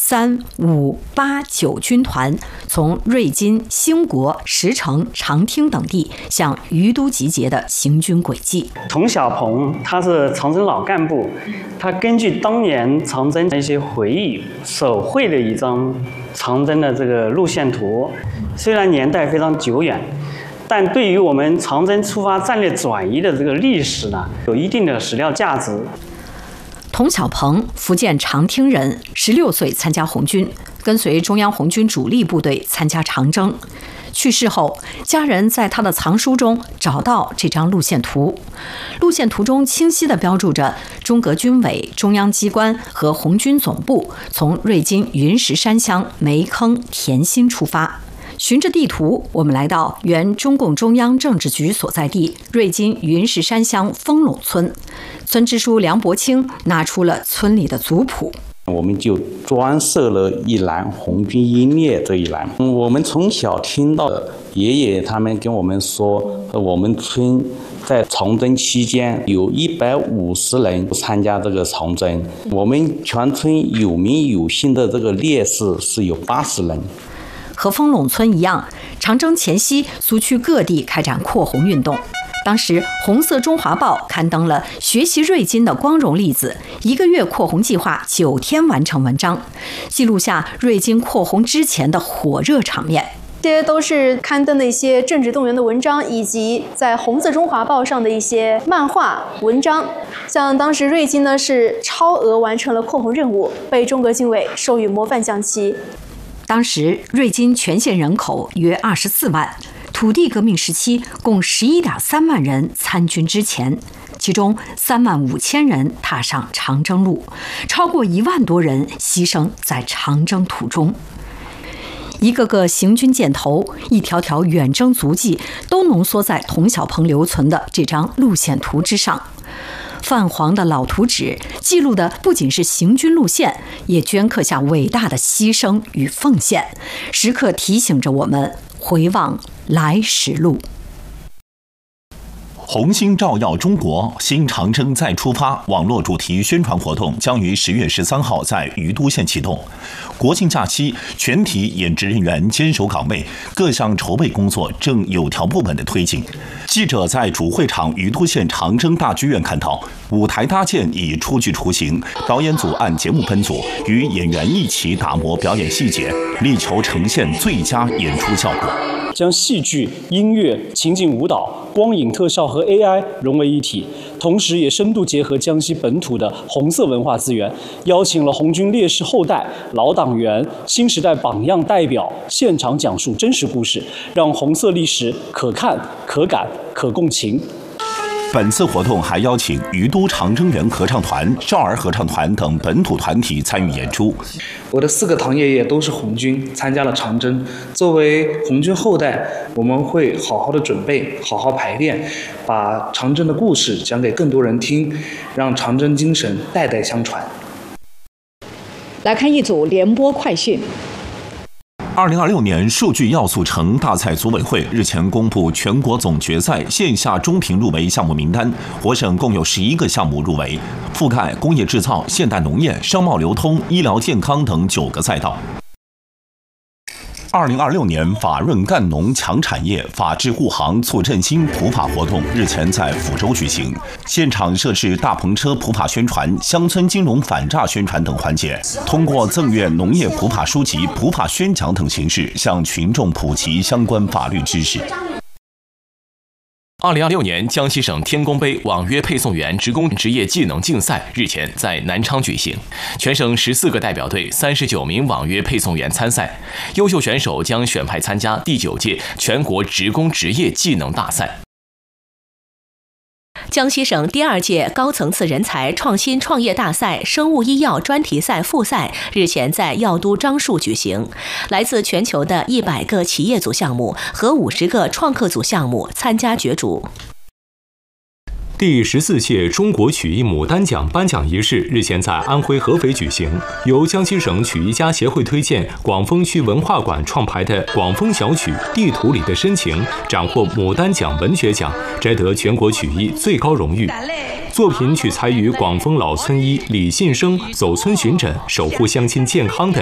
3、5、8、9军团从瑞金、兴国、石城、长汀等地向于都集结的行军轨迹。 童小鹏他是长征老干部，他根据当年长征的一些回忆，手绘了一张长征的这个路线图。虽然年代非常久远，但对于我们长征出发战略转移的这个历史呢，有一定的史料价值。 童小鹏，福建长汀人，16岁参加红军，跟随中央红军主力部队参加长征。去世后，家人在他的藏书中找到这张路线图。路线图中清晰地标注着中革军委、中央机关和红军总部从瑞金云石山乡梅坑田心出发。循着地图，我们来到原中共中央政治局所在地瑞金云石山乡丰陇村。村支书梁伯清拿出了村里的族谱， 我们就专设了一栏红军英烈这一栏。我们从小听到爷爷他们跟我们说，我们村在长征期间有150人参加这个长征，我们全村有名有姓的这个烈士是有80人。 和丰陇村一样，长征前夕，苏区各地开展扩红运动。当时，红色中华报刊登了学习瑞金的光荣例子，1个月扩红计划9天完成文章，记录下瑞金扩红之前的火热场面。 这些都是刊登的一些政治动员的文章，以及在红色中华报上的一些漫画文章。像当时瑞金呢是超额完成了扩红任务，被中革军委授予模范将旗。 当时瑞金全县人口约24万，土地革命时期共11.3万人参军之前，其中3万5千人踏上长征路，超过1万多人牺牲在长征途中。一个个行军箭头，一条条远征足迹，都浓缩在童小鹏留存的这张路线图之上。泛黄的老图纸记录的不仅是行军路线，也镌刻下伟大的牺牲与奉献，时刻提醒着我们回望来时路。 红星照耀中国，新长征再出发网络主题宣传活动将于10月13号在于都县启动。国庆假期，全体演职人员坚守岗位，各项筹备工作正有条不紊地推进。记者在主会场于都县长征大剧院看到，舞台搭建已初具雏形，导演组按节目分组，与演员一起打磨表演细节，力求呈现最佳演出效果。 将戏剧、音乐、情景舞蹈、光影特效和 AI 融为一体，同时也深度结合江西本土的红色文化资源，邀请了红军烈士后代、老党员、新时代榜样代表现场讲述真实故事，让红色历史可看、可感、可共情。 本次活动还邀请于都长征园合唱团、少儿合唱团等本土团体参与演出。 我的4个堂爷爷都是红军，参加了长征。作为红军后代，我们会好好的准备，好好排练，把长征的故事讲给更多人听，让长征精神代代相传。 来看一组联播快讯。 2026年数据要素城大赛组委会日前公布全国总决赛线下中评入围项目名单，我省共有11个项目入围，覆盖工业制造、现代农业、商贸流通、医疗健康等9个赛道。2026年法润赣农强产业法治护航促振兴普法活动日前在抚州举行，现场设置大篷车普法宣传、乡村金融反诈宣传等环节，通过赠阅农业普法书籍、普法宣讲等形式，向群众普及相关法律知识。 2026年江西省天工杯网约配送员职工职业技能竞赛日前在南昌举行，全省14个代表队、39名网约配送员参赛，优秀选手将选派参加第9届全国职工职业技能大赛。 江西省第2届高层次人才创新创业大赛生物医药专题赛复赛日前在药都樟树举行，来自全球的100个企业组项目和50个创客组项目参加角逐。 第14届中国曲艺牡丹奖颁奖仪式日前在安徽合肥举行，由江西省曲艺家协会推荐广丰区文化馆创排的广丰小曲《地图里的深情》斩获牡丹奖文学奖，摘得全国曲艺最高荣誉。作品取材于广丰老村医李信生走村巡诊、守护乡亲健康的